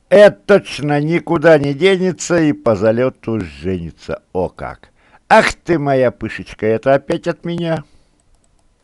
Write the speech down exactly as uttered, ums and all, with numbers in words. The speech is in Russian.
Это точно никуда не денется и по залету женится. О как! Ах ты моя пышечка, это опять от меня?